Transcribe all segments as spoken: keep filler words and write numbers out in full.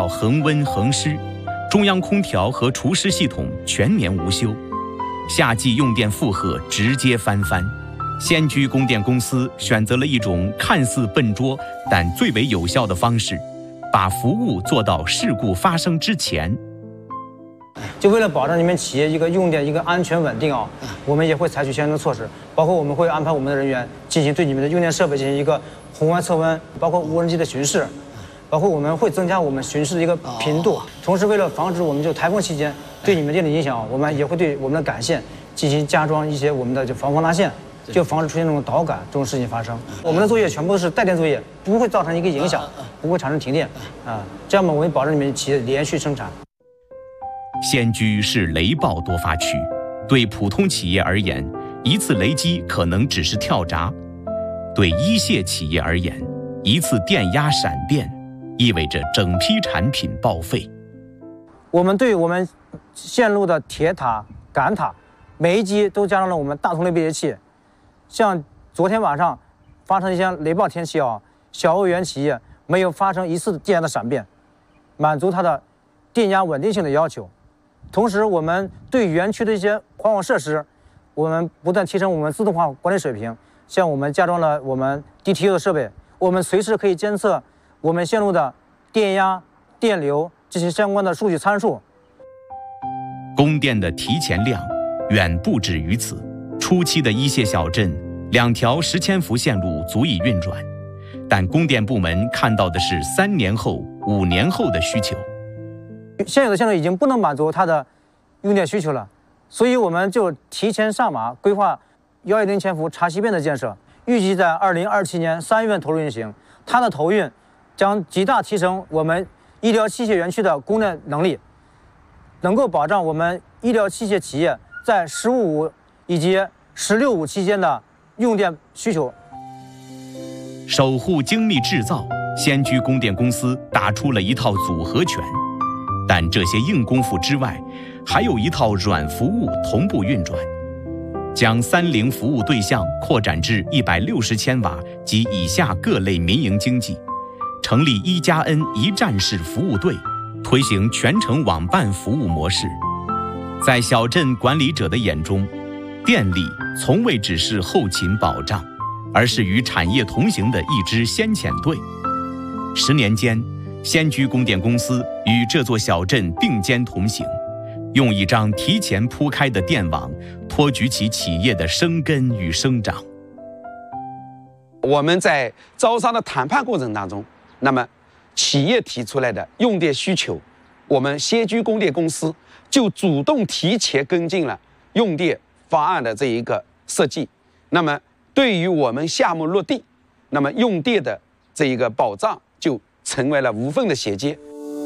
要恒温恒湿，中央空调和除湿系统全年无休，夏季用电负荷直接翻番。仙居供电公司选择了一种看似笨拙但最为有效的方式，把服务做到事故发生之前。 就为了保证你们企业一个用电一个安全稳定啊，我们也会采取相应的措施，包括我们会安排我们的人员进行对你们的用电设备进行一个红外测温，包括无人机的巡视，包括我们会增加我们巡视的一个频度。同时，为了防止我们就台风期间对你们电的影响，我们也会对我们的管线进行加装一些我们的就防风拉线，就防止出现这种倒杆这种事情发生。我们的作业全部都是带电作业，不会造成一个影响，不会产生停电啊。这样嘛，我们保证你们企业连续生产。 仙居是雷暴多发区，对普通企业而言，一次雷击可能只是跳闸；对一线企业而言，一次电压闪电意味着整批产品报废。 我们对我们线路的铁塔、杆塔，每一级都加上了我们大同雷避雷器。像昨天晚上发生一些雷暴天气啊，小欧元企业没有发生一次电压的闪变，满足它的电压稳定性的要求。同时，我们对园区的一些环网设施，我们不断提升我们自动化管理水平。像我们加装了我们 D T U 的设备，我们随时可以监测我们线路的电压、电流这些相关的数据参数。 供电的提前量远不止于此。初期的一线小镇，两条十千伏线路足以运转，但供电部门看到的是三年后、五年后的需求。 现有的线路已经不能满足它的用电需求了，所以我们就提前上马，规划幺一零千伏插吸变的建设，预计在二零二七年三月投入运行。它的投运将极大提升我们医疗器械园区的供电能力，能够保障我们医疗器械企业在十五五以及十六五期间的用电需求。 守护精密制造，仙居供电公司打出了一套组合拳。但这些硬功夫之外，还有一套软服务同步运转，将三菱服务对象扩展至一百六十千瓦及以下各类民营经济，成立一加 N 一站式服务队，推行全程网办服务模式。在小镇管理者的眼中，电力从未只是后勤保障，而是与产业同行的一支先遣队。十年间，仙居供电公司与这座小镇并肩同行，用一张提前铺开的电网托举起企业的生根与生长。 我们在招商的谈判过程当中，那么企业提出来的用电需求，我们仙居供电公司就主动提前跟进了用电方案的这一个设计。那么对于我们项目落地，那么用电的这一个保障就成为了无缝的衔接。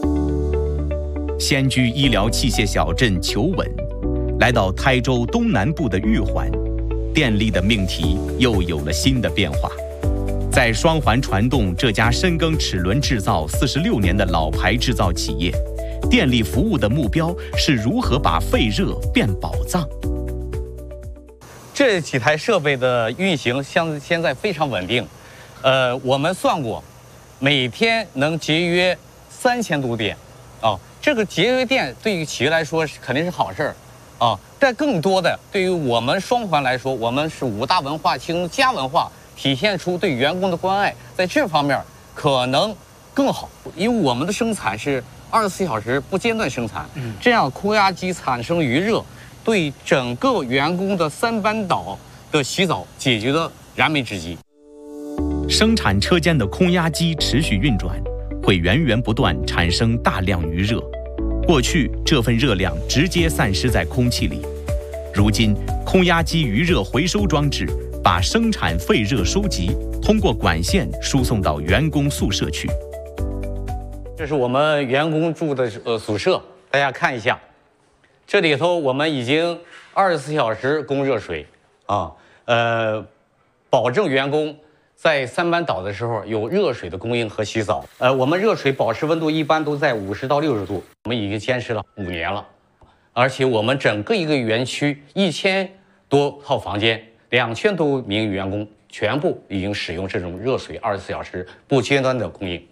仙居医疗器械小镇求稳，来到台州东南部的玉环，电力的命题又有了新的变化。在双环传动这家深耕齿轮制造四十六年的老牌制造企业，电力服务的目标是如何把废热变宝藏。 这几台设备的运行像现在非常稳定，呃，我们算过，每天能节约三千度电，啊，这个节约电对于企业来说肯定是好事儿，啊，但更多的对于我们双环来说，我们是五大文化其中家文化，体现出对员工的关爱，在这方面可能更好，因为我们的生产是二十四小时不间断生产，嗯，这样空压机产生余热，对整个员工的三班倒的洗澡解决了燃眉之急。 生产车间的空压机持续运转，会源源不断产生大量余热。过去这份热量直接散失在空气里，如今空压机余热回收装置把生产废热收集，通过管线输送到员工宿舍去。 这是我们员工住的呃宿舍，大家看一下，这里头我们已经二十四小时供热水啊，呃，保证员工在三班倒的时候有热水的供应和洗澡。呃，我们热水保持温度一般都在五十到六十度，我们已经坚持了五年了，而且我们整个一个园区一千多套房间，两千多名员工全部已经使用这种热水二十四小时不间断的供应。